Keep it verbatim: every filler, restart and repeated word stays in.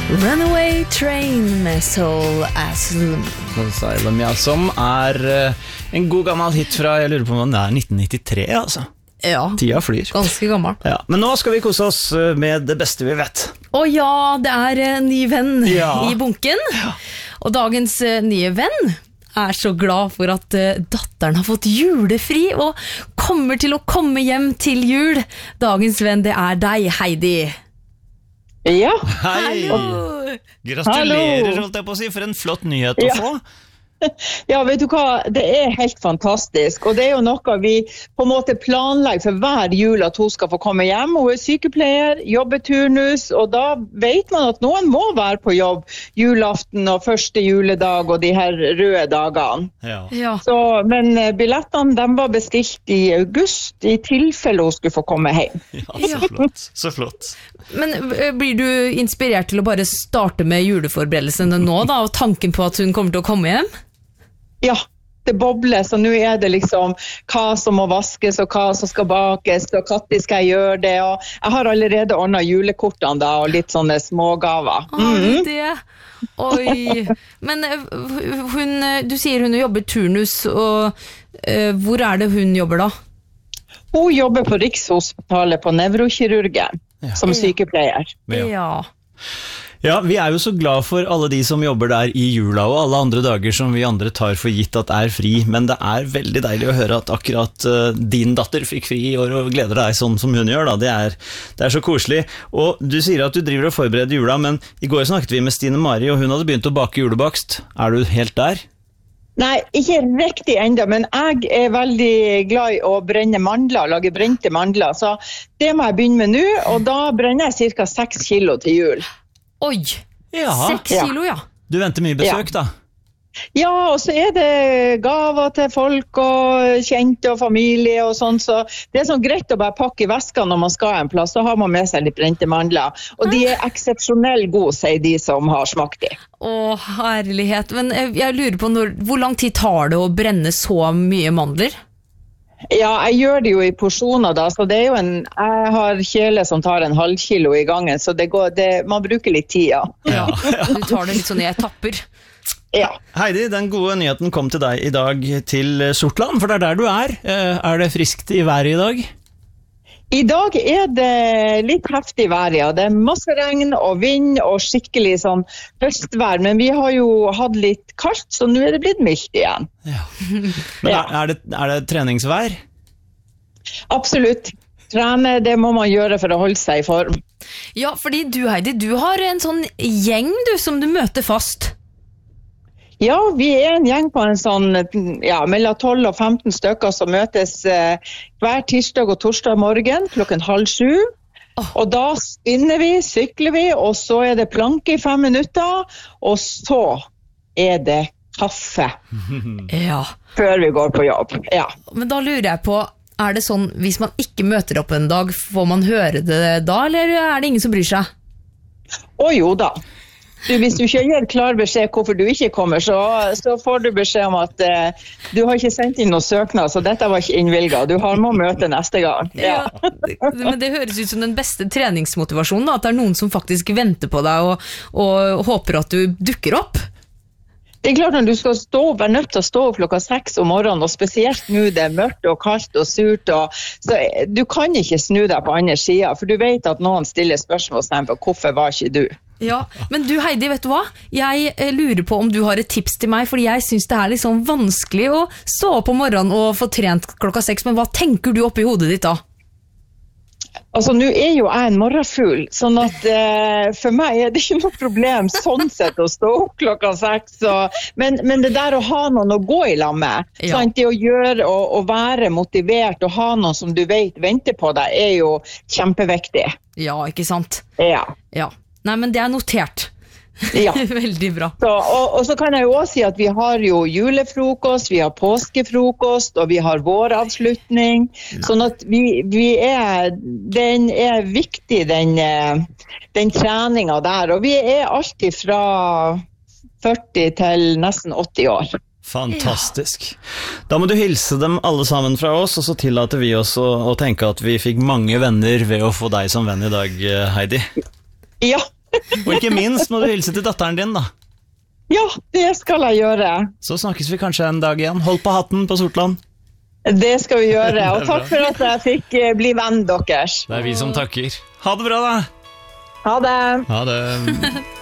Runaway Train med Soul Asylum. Asylum, ja, som er uh, en god gammel hit fra, jeg lurer på om det er nitten nittitre, altså. Ja, Tida flyr. Ganske gammel. Ja, men nå skal vi kose oss med det beste vi vet. Å ja, det er en ny venn ja. i bunken. Ja. Og dagens uh, nye venn er så glad for at uh, datteren har fått julefri og kommer til å komme hjem til jul. Dagens venn, det er deg, Heidi. Ja. Hei. Hallo. Gratulerer, Hallo. holdt jeg på å si, for en flott nyhet å Ja. få. Ja, vet du hva, det er helt fantastisk, og det er jo noe vi på en måte planlegger for hver jul at hun skal få komme hjem. Hun er sykepleier, jobber turnus, og da vet man at noen må være på jobb julaften og første juledag og de her røde dagene. Ja. Ja. Så, men billettene de var bestilt i august, i tilfelle hun skulle få komme hjem. Ja, så flott, så flott. Men uh, blir du inspirert til å bare starte med juleforberedelsene nå da, og tanken på at hun kommer til å komme hjem? Ja, det bobler, så nå er det liksom hva som må vaskes og hva som skal bakes, og når skal jeg gjøre det, og jeg har allerede ordnet julekortene da, og litt sånne smågaver. Har du Mhm. det? Oi. Men uh, hun, uh, du sier hun jobber turnus, og uh, hvor er det hun jobber da? Hun jobber på Rikshospitalet på nevrokirurgen Ja. som sykepleier. Ja. Ja, vi er jo så glad for alle de som jobber der i jula og alle andre dager som vi andre tar for gitt at er fri, men det er veldig deilig å høre at akkurat uh, din datter fikk fri i år og gleder deg sånn som hun gjør da. Det er, det er så koselig. Og du sier at du driver og forbereder jula, men i går snakket vi med Stine Mari, og hun hadde begynt å bake julebakst. Er du helt der? Nei, ikke riktig enda, men jeg er veldig glad i å brenne mandler, lage brente mandler, så det må jeg begynne med nå, og da brenner jeg cirka seks kilo til jul. Oi, Ja. seks kilo, ja. Du venter mye besøk da? Ja, og så er det gaver til folk og kjente og familie og sånn, så det er sånn greit å bare pakke i veska når man skal en plass, så har man med seg litt brente mandler. Og de er eksepsjonelt gode, sier de som har smakt de. Å, herlighet. Men jeg, jeg lurer på, når, hvor lang tid tar det å brenne så mye mandler? Ja, jeg gjør det jo i porsjoner da, så det er jo en, jeg har kjele som tar en halv kilo i gangen, så det går, det, man bruker litt tid, ja. Ja. Du tar det litt sånn i etapper. Ja. Heidi, den gode nyheten kom til deg i dag til Sortland, for det er der du er. Eh, Er det friskt i været i dag? I dag er det litt heftig vær, ja. Det er masse regn og vind og skikkelig sånn høstvær, men vi har jo hatt litt kaldt, så nå er det blitt mildt igjen. Ja. Men Ja. er, er, det, er det treningsvær? Absolutt. Trene, det må man gjøre for å holde seg i form. Ja, fordi du, Heidi, du har en sånn gjeng du, som du møter fast. Ja, vi er en gjeng på en sånn, ja, mellom tolv og femten stykker som møtes eh, hver tirsdag og torsdag morgen klokken halv sju. Oh. Og da spinner vi, sykler vi, og så er det planke i fem minutter, og så er det kaffe Ja. før vi går på jobb. Ja. Men da lurer jeg på, er det sånn, hvis man ikke møter opp en dag, får man høre det da, eller er det ingen som bryr seg? Og jo da. Du, hvis du ikke gir klar beskjed hvorfor du ikke kommer, så, så får du beskjed om at eh, du har ikke sendt inn noen søknad, så dette var ikke innvilget. Du har med å møte neste gang. Ja. Ja, det, men det høres ut som den beste treningsmotivasjonen, da, at det er noen som faktisk venter på deg og, og håper at du dukker opp. Det er klart når du skal stå opp, er nødt til å stå opp klokka seks om morgenen, og spesielt nå det er mørkt og kaldt og surt, og, så du kan ikke snu deg på andre siden, for du vet at noen stiller spørsmål på hvorfor var ikke du? Ja, men du Heidi, vet du hva? Jeg eh, lurer på om du har et tips til meg, fordi jeg synes det er litt sånn vanskelig å stå opp om morgenen og få trent klokka seks, men hva tenker du oppi hodet ditt da? Altså, nå er jo jeg en morgenfugl, sånn at eh, for meg er det ikke noe problem sånn sett å stå opp klokka seks, og, men, men det der å ha noen å gå i lag med, Ja. sant? Det å gjøre og, og være motivert og ha noen som du vet venter på deg, er jo kjempeviktig. Ja, ikke sant? Ja. Ja. Nei, men det er notert. Ja. Veldig bra. Så, og, og så kan jeg jo også si at vi har jo julefrokost, vi har påskefrokost, og vi har våravslutning. Sånn at vi, vi er, den er viktig, den, eh, den treningen der. Og vi er alltid fra førti til nesten åtti år. Fantastisk. Da må du hilse dem alle sammen fra oss, og så tillater vi oss å, å tenke at vi fikk mange venner ved å få deg som venn i dag, Heidi. Ja, Og ikke minst må du hilse til datteren din, da. Ja, det skal jeg gjøre. Så snakkes vi kanskje en dag igjen. Hold på hatten på Sortland. Det skal vi gjøre, og takk for at jeg fikk bli venn deres. Det er vi som takker. Ha det bra, da. Ha det. Ha det.